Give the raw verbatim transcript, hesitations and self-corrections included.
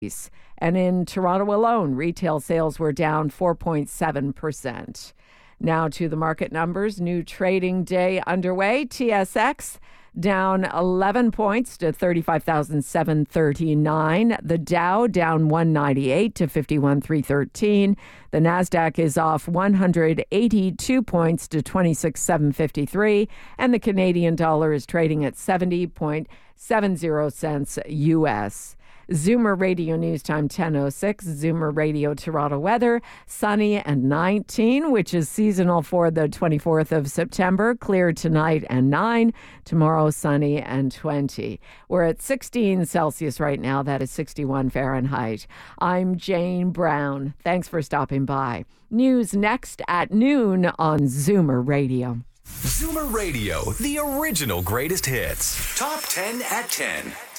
And in Toronto alone, retail sales were down four point seven percent. Now to the market numbers. New trading day underway. T S X down eleven points to thirty-five thousand seven hundred thirty-nine. The Dow down one ninety-eight to fifty-one thousand three hundred thirteen. The Nasdaq is off one hundred eighty-two points to twenty-six thousand seven hundred fifty-three. And the Canadian dollar is trading at seventy point seven zero cents U S. Zoomer Radio News Time ten oh six. Zoomer Radio Toronto weather, sunny and nineteen, which is seasonal for the twenty-fourth of September. Clear tonight and nine. Tomorrow, sunny and twenty. We're at sixteen Celsius right now. That is sixty-one Fahrenheit. I'm Jane Brown. Thanks for stopping by. News next at noon on Zoomer Radio. Zoomer Radio, the original greatest hits. Top ten at ten.